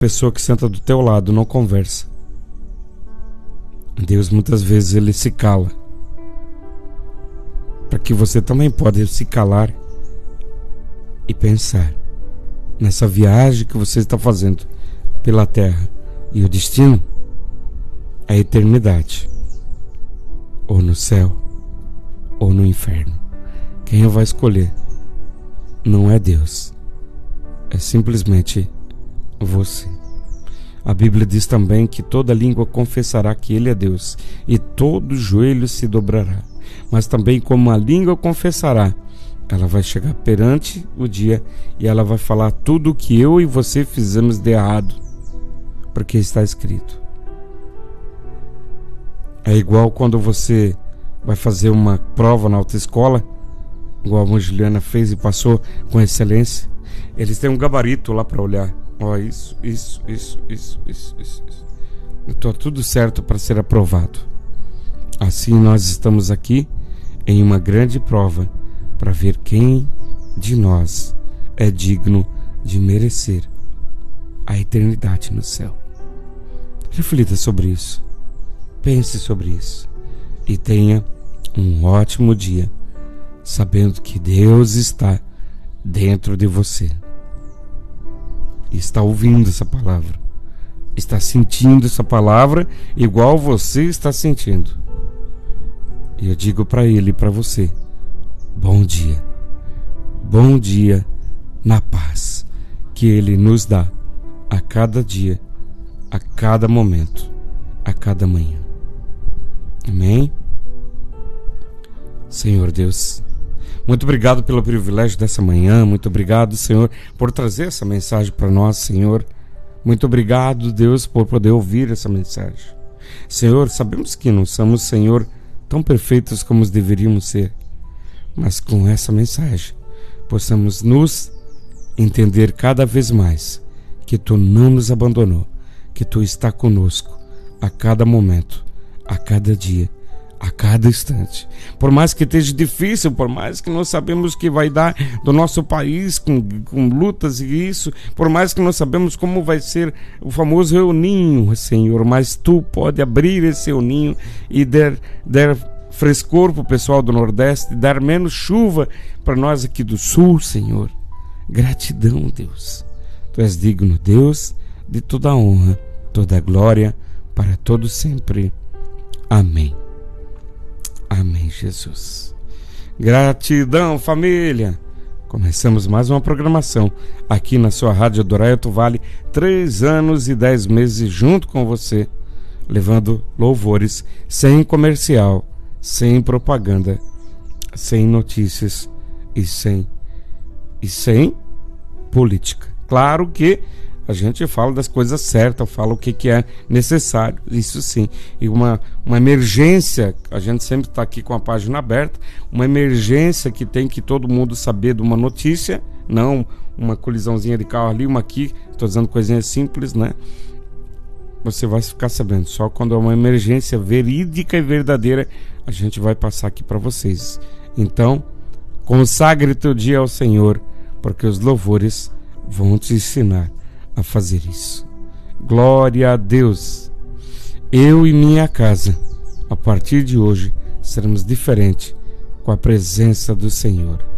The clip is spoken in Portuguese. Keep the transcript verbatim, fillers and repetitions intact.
pessoa que senta do teu lado não conversa. Deus muitas vezes ele se cala, para que você também pode se calar e pensar nessa viagem que você está fazendo pela terra, e o destino é a eternidade, ou no céu ou no inferno. Quem vai escolher não é Deus, é simplesmente você. A Bíblia diz também que toda língua confessará que Ele é Deus, e todo joelho se dobrará. Mas também, como a língua confessará, ela vai chegar perante o dia e ela vai falar tudo o que eu e você fizemos de errado, porque está escrito. É igual quando você vai fazer uma prova na autoescola, igual a mãe Juliana fez e passou com excelência. Eles têm um gabarito lá para olhar. Ó, oh, isso, isso, isso, isso, isso, isso, isso. Então, tudo certo para ser aprovado. Assim nós estamos aqui em uma grande prova para ver quem de nós é digno de merecer a eternidade no céu. Reflita sobre isso, pense sobre isso e tenha um ótimo dia, sabendo que Deus está dentro de você, está ouvindo essa palavra, está sentindo essa palavra igual você está sentindo. E eu digo para ele e para você: bom dia, bom dia na paz que Ele nos dá a cada dia, a cada momento, a cada manhã. Amém? Senhor Deus, muito obrigado pelo privilégio dessa manhã. Muito obrigado, Senhor, por trazer essa mensagem para nós, Senhor. Muito obrigado, Deus, por poder ouvir essa mensagem. Senhor, sabemos que não somos, Senhor, tão perfeitos como deveríamos ser, mas com essa mensagem possamos nos entender cada vez mais que Tu não nos abandonou, que Tu está conosco a cada momento, a cada dia, a cada instante. Por mais que esteja difícil, por mais que não sabemos o que vai dar do nosso país com, com lutas e isso, por mais que não sabemos como vai ser o famoso El Ninho, Senhor, mas Tu pode abrir esse El Ninho e der, der frescor para o pessoal do Nordeste, dar menos chuva para nós aqui do Sul, Senhor. Gratidão, Deus. Tu és digno, Deus, de toda a honra, toda a glória, para todo sempre. Amém. Amém, Jesus. Gratidão, família. Começamos mais uma programação aqui na sua Rádio Doraeto Vale, três anos e dez meses junto com você, levando louvores sem comercial, sem propaganda, sem notícias e sem e sem política. Claro que a gente fala das coisas certas, fala o que, que é necessário, isso sim. E uma, uma emergência, a gente sempre está aqui com a página aberta, uma emergência que tem que todo mundo saber de uma notícia, não uma colisãozinha de carro ali, uma aqui, estou dizendo coisinhas simples, né? Você vai ficar sabendo, só quando é uma emergência verídica e verdadeira, a gente vai passar aqui para vocês. Então, consagre teu dia ao Senhor, porque os louvores vão te ensinar a fazer isso. Glória a Deus. Eu e minha casa, a partir de hoje, seremos diferentes com a presença do Senhor.